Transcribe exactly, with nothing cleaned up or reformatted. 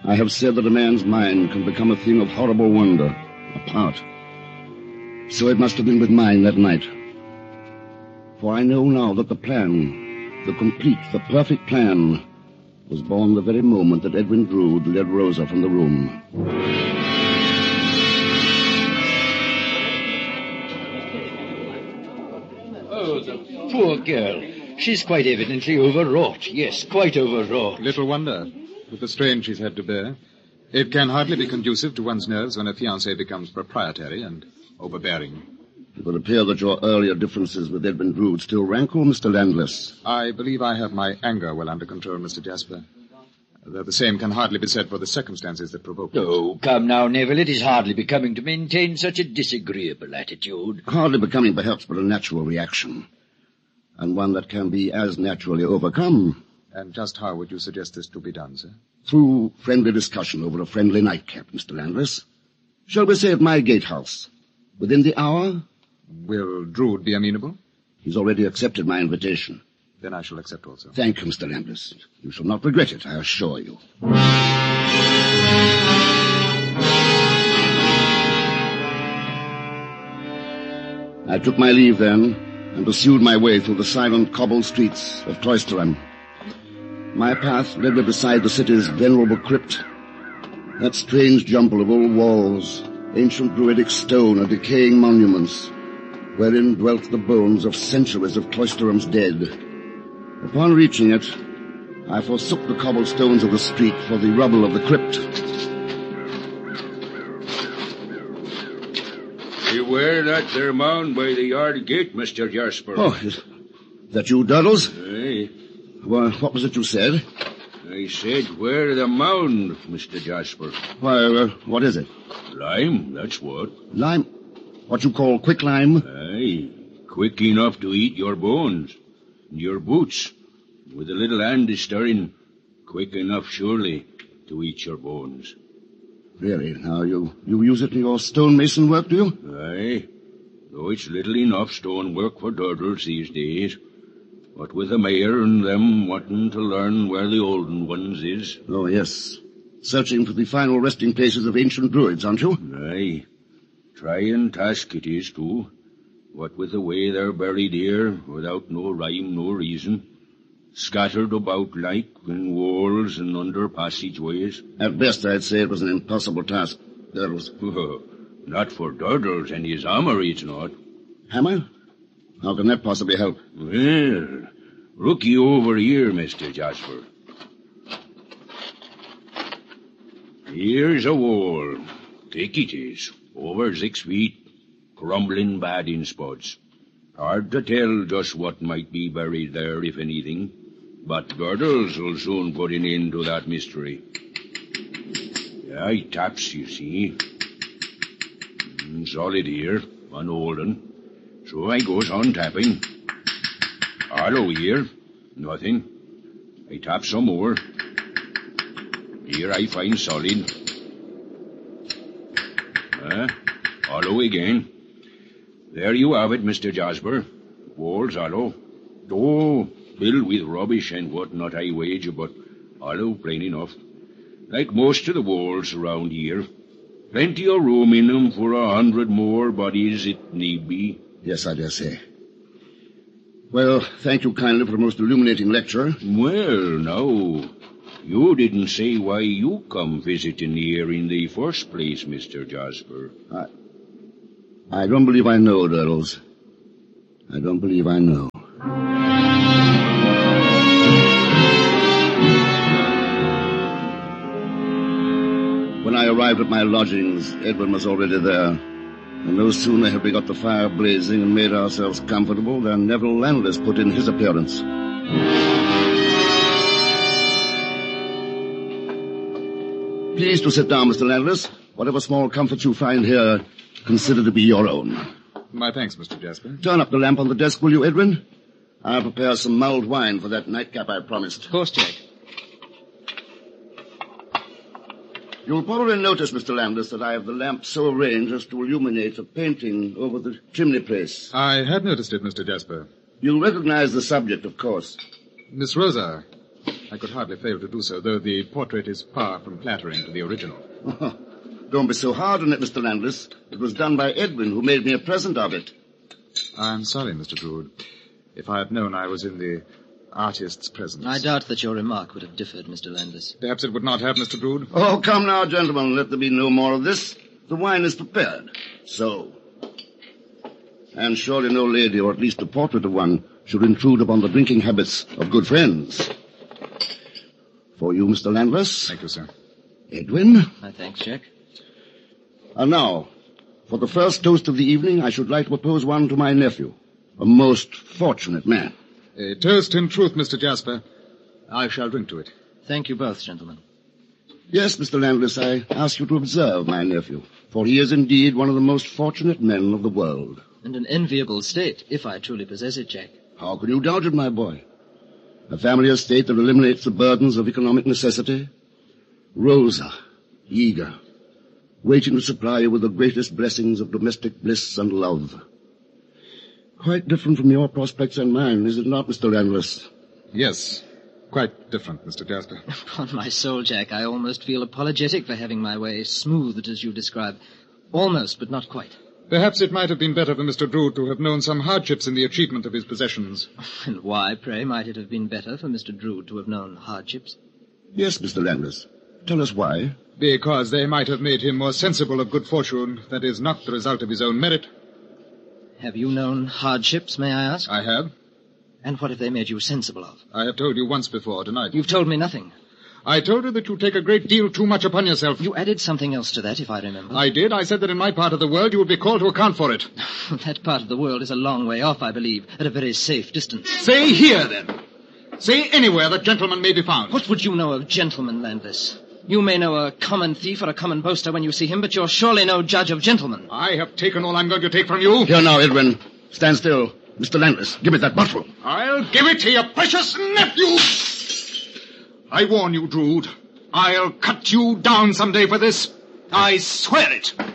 I have said that a man's mind can become a thing of horrible wonder, a part. So it must have been with mine that night. For I know now that the plan, the complete, the perfect plan, was born the very moment that Edwin Drood led Rosa from the room. Oh, the poor girl. She's quite evidently overwrought. Yes, quite overwrought. Little wonder, with the strain she's had to bear. It can hardly be conducive to one's nerves when a fiancé becomes proprietary and overbearing. It would appear that your earlier differences with Edwin Drood still rankle, Mister Landless. I believe I have my anger well under control, Mister Jasper. Though the same can hardly be said for the circumstances that provoked it. Oh, come now, Neville. It is hardly becoming to maintain such a disagreeable attitude. Hardly becoming, perhaps, but a natural reaction. And one that can be as naturally overcome. And just how would you suggest this to be done, sir? Through friendly discussion over a friendly nightcap, Mister Landless. Shall we say at my gatehouse? Within the hour? Will Drood be amenable? He's already accepted my invitation. Then I shall accept also. Thank you, Mister Landless. You shall not regret it, I assure you. I took my leave then, and pursued my way through the silent cobbled streets of Cloisterham. My path led me beside the city's venerable crypt. That strange jumble of old walls, ancient druidic stone and decaying monuments, wherein dwelt the bones of centuries of Cloisterham's dead. Upon reaching it, I forsook the cobblestones of the street for the rubble of the crypt. Beware that there mound by the yard gate, Mister Jasper. Oh, is that you, Durdles? Aye. Well, what was it you said? I said, where the mound, Mister Jasper? Why, uh, what is it? Lime, that's what. Lime? What you call quicklime? Aye, quick enough to eat your bones. And your boots, with a little hand stirring, quick enough, surely, to eat your bones. Really? Now, you, you use it in your stonemason work, do you? Aye, though it's little enough stonework for Durdles these days. What with the mayor and them wanting to learn where the olden ones is. Oh, yes. Searching for the final resting places of ancient druids, aren't you? Aye. Trying task it is, too. What with the way they're buried here, without no rhyme, no reason. Scattered about like in walls and under passageways. At best, I'd say it was an impossible task, Durdles. Not for Durdles and his armor, it's not. Hammer? How can that possibly help? Well, look you over here, Mister Jasper. Here's a wall. Thick it is, over six feet, crumbling bad in spots. Hard to tell just what might be buried there, if anything. But Durdles will soon put an end to that mystery. Yeah, it taps, you see. Mm, solid here, unolden. So I goes on tapping. Hollow here. Nothing. I tap some more. Here I find solid. Ah, hollow again. There you have it, Mister Jasper. Walls hollow. Oh, filled with rubbish and what not, I wager, but hollow plain enough. Like most of the walls around here. Plenty of room in them for a hundred more bodies it need be. Yes, I dare say. Well, thank you kindly for a most illuminating lecture. Well, now, you didn't say why you come visiting here in the first place, Mister Jasper. I... I don't believe I know, Durdles. I don't believe I know. When I arrived at my lodgings, Edwin was already there. And no sooner had we got the fire blazing and made ourselves comfortable than Neville Landless put in his appearance. Please to sit down, Mister Landless. Whatever small comforts you find here, consider to be your own. My thanks, Mister Jasper. Turn up the lamp on the desk, will you, Edwin? I'll prepare some mulled wine for that nightcap I promised. Of course, Jack. You'll probably notice, Mister Landless, that I have the lamp so arranged as to illuminate a painting over the chimney place. I had noticed it, Mister Jasper. You'll recognize the subject, of course. Miss Rosa. I could hardly fail to do so, though the portrait is far from flattering to the original. Oh, don't be so hard on it, Mister Landless. It was done by Edwin, who made me a present of it. I'm sorry, Mister Drood. If I had known I was in the artist's presence. I doubt that your remark would have differed, Mister Landless. Perhaps it would not have, Mister Drood. Oh, come now, gentlemen. Let there be no more of this. The wine is prepared. So. And surely no lady, or at least a portrait of one, should intrude upon the drinking habits of good friends. For you, Mister Landless. Thank you, sir. Edwin. My thanks, Jack. And now, for the first toast of the evening, I should like to propose one to my nephew, a most fortunate man. A toast in truth, Mister Jasper. I shall drink to it. Thank you both, gentlemen. Yes, Mister Landless, I ask you to observe my nephew, for he is indeed one of the most fortunate men of the world. And an enviable state, if I truly possess it, Jack. How can you doubt it, my boy? A family estate that eliminates the burdens of economic necessity. Rosa, eager, waiting to supply you with the greatest blessings of domestic bliss and love. Quite different from your prospects and mine, is it not, Mister Landless? Yes, quite different, Mister Jasper. Upon my soul, Jack, I almost feel apologetic for having my way smoothed as you describe. Almost, but not quite. Perhaps it might have been better for Mister Drood to have known some hardships in the achievement of his possessions. And why, pray, might it have been better for Mister Drood to have known hardships? Yes, Mister Landless. Tell us why. Because they might have made him more sensible of good fortune that is not the result of his own merit. Have you known hardships, may I ask? I have. And what have they made you sensible of? I have told you once before tonight. You've told me nothing. I told you that you take a great deal too much upon yourself. You added something else to that, if I remember. I did. I said that in my part of the world you would be called to account for it. That part of the world is a long way off, I believe, at a very safe distance. Say here, then. Say anywhere that gentleman may be found. What would you know of gentlemen, Landless? You may know a common thief or a common boaster when you see him, but you're surely no judge of gentlemen. I have taken all I'm going to take from you. Here now, Edwin. Stand still. Mister Landless, give me that bottle. I'll give it to your precious nephew. I warn you, Drood. I'll cut you down someday for this. I swear it.